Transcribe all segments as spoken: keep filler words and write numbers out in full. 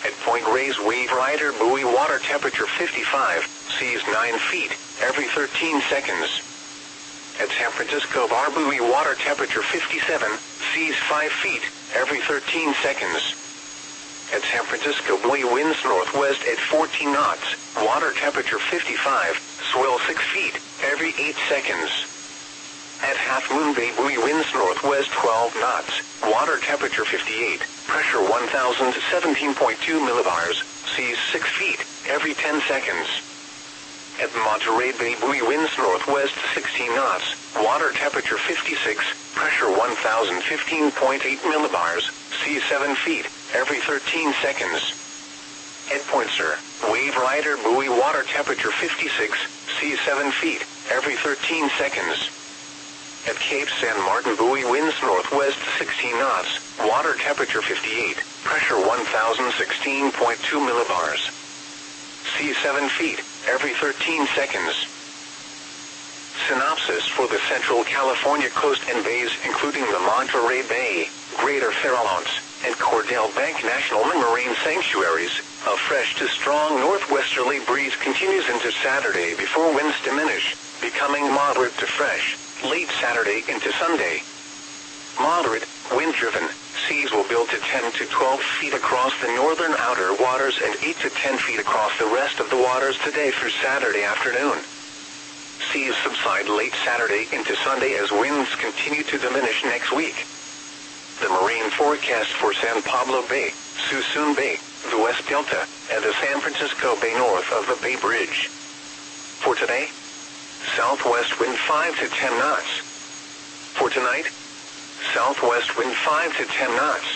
At Point Reyes Wave Rider buoy, water temperature fifty-five, seas nine feet, every thirteen seconds. At San Francisco Bar buoy, water temperature fifty-seven, seas five feet, every thirteen seconds. At San Francisco buoy, winds northwest at fourteen knots, water temperature fifty-five, swell six feet, every eight seconds. At Half Moon Bay buoy, winds northwest twelve knots, water temperature fifty-eight, pressure one thousand seventeen point two millibars, seas six feet, every ten seconds. At Monterey Bay buoy, winds northwest sixteen knots, water temperature fifty-six, pressure one thousand fifteen point eight millibars, seas seven feet, every thirteen seconds. At Point Sur, Wave Rider buoy, water temperature fifty-six, seas seven feet, every thirteen seconds. At Cape San Martin buoy, winds northwest sixteen knots, water temperature fifty-eight, pressure one thousand sixteen point two millibars, seas seven feet, every thirteen seconds. Synopsis for the Central California coast and bays, including the Monterey Bay, Greater Farallones, and Cordell Bank National Marine Sanctuaries. A fresh to strong northwesterly breeze continues into Saturday before winds diminish, becoming moderate to fresh late Saturday into Sunday. Moderate, wind-driven, seas will build to ten to twelve feet across the northern outer waters and eight to ten feet across the rest of the waters today through Saturday afternoon. Seas subside late Saturday into Sunday as winds continue to diminish next week. The marine forecast for San Pablo Bay, Suisun Bay, the West Delta, and the San Francisco Bay north of the Bay Bridge. For today, southwest wind five to ten knots. For tonight, southwest wind five to ten knots.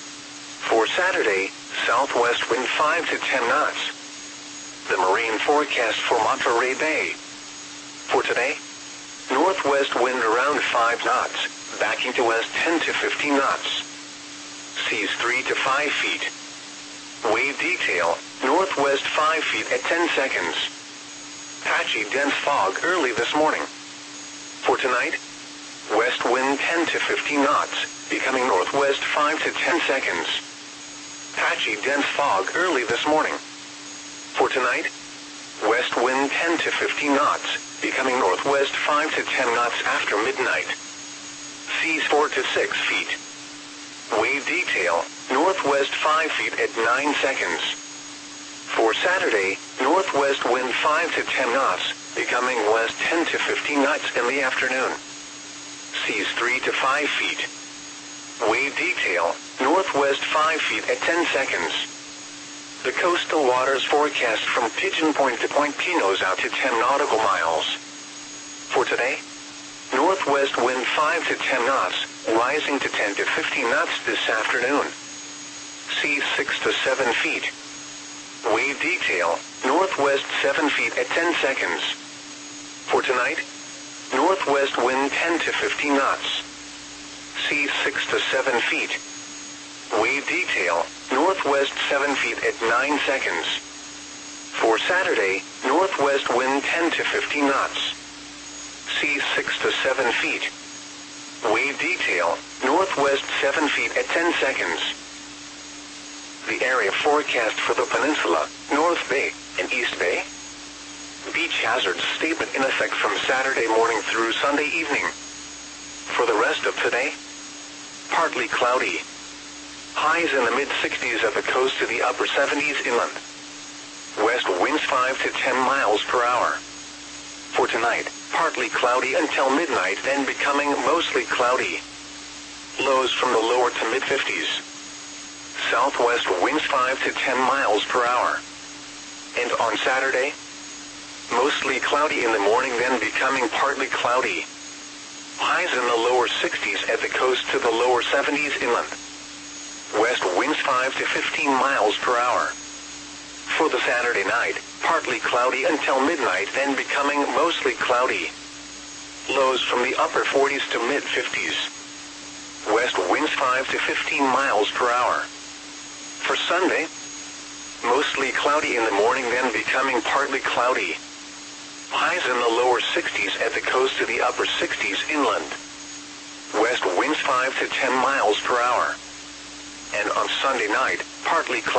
For Saturday, southwest wind five to ten knots. The marine forecast for Monterey Bay. For today, northwest wind around five knots, backing to west ten to fifteen knots. Seas three to five feet. Wave detail, northwest five feet at ten seconds. Patchy dense fog early this morning. For tonight, west wind ten to fifteen knots, becoming northwest five to ten seconds. Patchy dense fog early this morning. For tonight, west wind ten to fifteen knots, becoming northwest five to ten knots after midnight. Seas four to six feet. Wave detail, northwest five feet at nine seconds. For Saturday, northwest wind five to ten knots, becoming west ten to fifteen knots in the afternoon. Seas three to five feet. Wave detail, northwest five feet at ten seconds. The coastal waters forecast from Pigeon Point to Point Pinos out to ten nautical miles. For today, northwest wind five to ten knots, rising to ten to fifteen knots this afternoon. Seas six to seven feet. Wave detail, northwest seven feet at ten seconds. For tonight, northwest wind ten to fifteen knots. Seas six to seven feet. Wave detail, northwest seven feet at nine seconds. For Saturday, northwest wind ten to fifteen knots. Seas six to seven feet. Wave detail, northwest seven feet at ten seconds. The area forecast for the peninsula, North Bay, and East Bay. Beach hazards statement in effect from Saturday morning through Sunday evening. For the rest of today, partly cloudy. Highs in the mid sixties at the coast to the upper seventies inland. West winds five to ten miles per hour. For tonight, partly cloudy until midnight, then becoming mostly cloudy. Lows from the lower to mid fifties. Southwest winds five to ten miles per hour. And on Saturday, mostly cloudy in the morning, then becoming partly cloudy. Highs in the lower sixties at the coast to the lower seventies inland. West winds five to fifteen miles per hour. For the Saturday night, partly cloudy until midnight, then becoming mostly cloudy. Lows from the upper forties to mid fifties. West winds five to fifteen miles per hour. For Sunday, mostly cloudy in the morning, then becoming partly cloudy. Highs in the lower sixties at the coast to the upper sixties inland. West winds five to ten miles per hour. And on Sunday night, partly cloudy.